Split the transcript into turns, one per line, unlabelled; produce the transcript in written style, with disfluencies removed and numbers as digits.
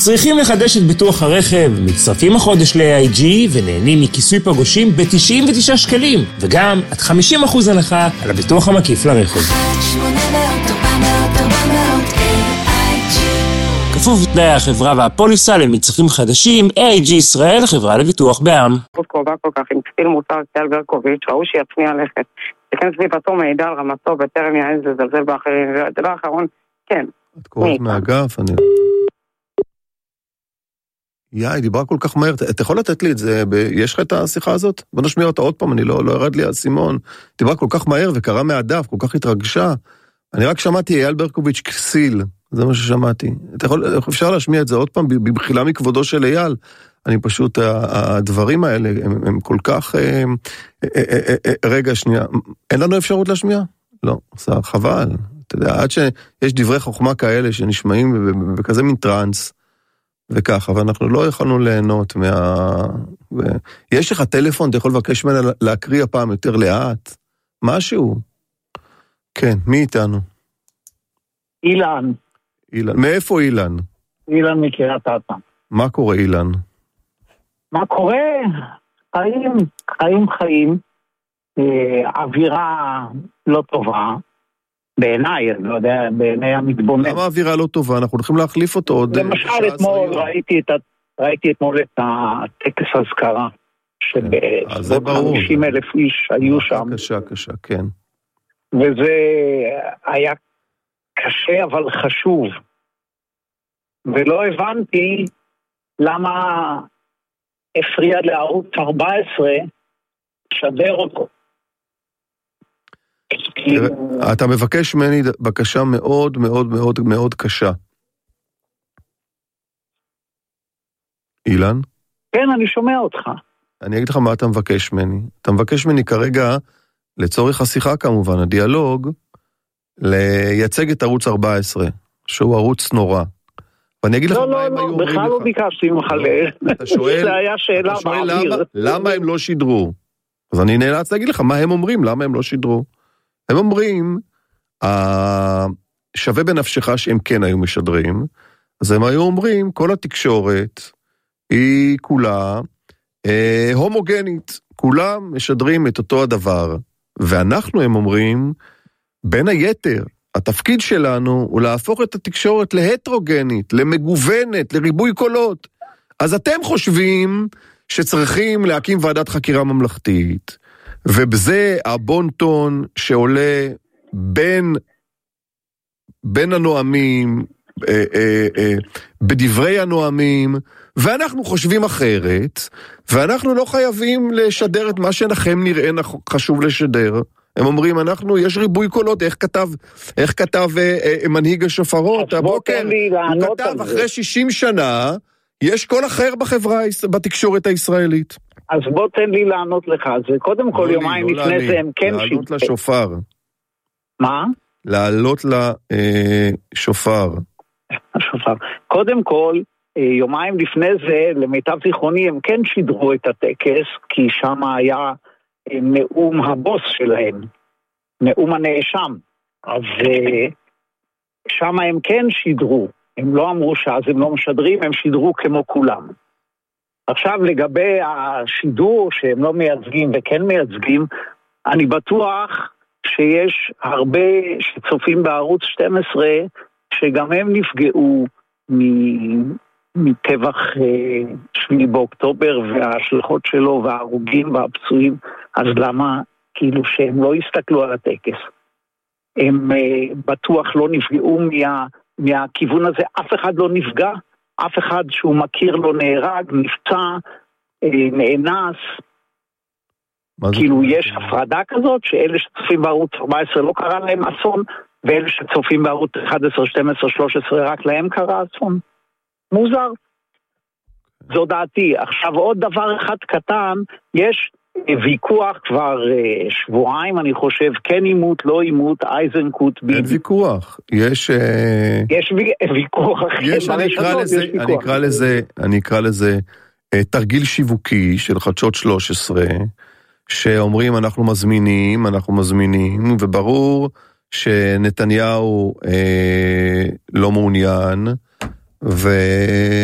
צריכים לחדש את ביטוח הרכב, מצטרפים החודש ל-AIG ונהנים מכיסוי פגושים ב-99 שקלים, וגם עד 50% הנחה על הביטוח המקיף לרכב. 1-800-400-400-AIG כפוף לתנאי החברה והפוליסה למצרפים חדשים, AIG ישראל, חברה לביטוח בע"מ.
קרובה כל כך עם פסיל מוצר אייל ברקוביץ', ראו שיצמיע לכת. שכן סביבתו מעידה על רמתו בטרם יעז לזלזל באחרים. והדבר האחרון, כן.
את קוראת מהאגף, אני... דיברה כל כך מהר, אתה יכול לתת לי את זה, יש לך את השיחה הזאת? בוא נשמיע אותה עוד פעם, אני לא ירד לי על סימון, דיברה כל כך מהר וקרא מהדף, כל כך התרגשה, אני רק שמעתי אייל ברקוביץ' כסיל, זה מה ששמעתי, אפשר להשמיע את זה עוד פעם, במחילה מכבודו של אייל, אני פשוט, הדברים האלה, הם כל כך, רגע שנייה, אין לנו אפשרות להשמיע? לא, חבל, אתה יודע, עד שיש דברי חוכמה כאלה שנשמעים בכזה מין טרנס, וככה, ואנחנו לא יכולנו ליהנות יש לך טלפון, אתה יכול לבקש ממנה להקריא הפעם יותר לאט? משהו? כן, מי איתנו?
אילן.
מאיפה אילן?
אילן מקריית אתא.
מה קורה אילן?
מה קורה? חיים. אווירה לא טובה. בעיניי, אני לא יודע, בעיני המתבונן.
למה האווירה לא טובה? אנחנו הולכים להחליף אותו עוד...
למשל, אתמול ראיתי אתמול את הטקס הזכרה, שבסביבות 50,000 איש היו שם.
קשה, כן.
וזה היה קשה אבל חשוב. ולא הבנתי למה הפריע לערוץ 14 שדר אותו.
אתה מבקש ממני בקשה מאוד מאוד מאוד מאוד קשה. אילן?
כן, אני שומע אותך.
אני אגיד לך מה אתה מבקש ממני. אתה מבקש ממני כרגע, לצורך השיחה כמובן, הדיאלוג, לייצג את ערוץ 14, שהוא ערוץ נורא. ואני אגיד לך מה הם היו אומרים לך.
בכלל לא ביקשתי ממך זה היה שאלה באוויר.
למה הם לא שידרו? אז אני נאלץ להגיד לך מה הם אומרים, למה הם לא שידרו. הם אומרים, שווה בנפשך שהם כן היו משדרים, אז הם היו אומרים, כל התקשורת היא כולה הומוגנית, כולם משדרים את אותו הדבר, ואנחנו, הם אומרים, בין היתר, התפקיד שלנו הוא להפוך את התקשורת להטרוגנית, למגוונת, לריבוי קולות. אז אתם חושבים שצריכים להקים ועדת חקירה ממלכתית, ובזה הבונטון שעולה בין הנואמים, בדברי הנואמים, ואנחנו חושבים אחרת, ואנחנו לא חייבים לשדר את מה שלכם נראה חשוב לשדר. הם אומרים, יש ריבוי קולות, איך כתב מנהיג השופרות הבוקר, הוא כתב אחרי 60 שנה, יש קול אחר בתקשורת הישראלית.
אז בוא תן לי לענות לך על זה. קודם כל יומיים לפני זה הם כן שידרו.
לעלות לשופר.
מה?
לעלות לשופר.
השופר. קודם כל, יומיים לפני זה, למיטב זיכרוני, הם כן שידרו את הטקס, כי שם היה נאום הבוס שלהם, נאום הנאשם. אז שם הם כן שידרו. הם לא אמרו שאז הם לא משדרים, הם שידרו כמו כולם. עכשיו לגבי השידור שהם לא מייצגים וכן מייצגים, אני בטוח שיש הרבה שצופים בערוץ 12 שגם הם נפגעו מטבח 7 באוקטובר וההשלכות שלו וההרוגים והפצועים, אז למה כאילו שהם לא הסתכלו על הטקס? הם בטוח לא נפגעו מהכיוון הזה, אף אחד לא נפגע, אף אחד שהוא מכיר לא נהרג, נפצע, נאנס, כאילו יש הפרדה כזאת, שאלה שצופים בערוץ 14 לא קרה להם אסון, ואלה שצופים בערוץ 11, 12, 13 רק להם קרה אסון. מוזר. זו דעתי. עכשיו עוד דבר אחד קטן, יש ויכוח כבר שבועיים, אני חושב, כן אימות, לא אימות, אייזנקוט, ביבי.
אין ויכוח. יש
ויכוח.
אני אקרא לזה תרגיל שיווקי של חדשות 13, שאומרים אנחנו מזמינים, וברור שנתניהו לא מעוניין,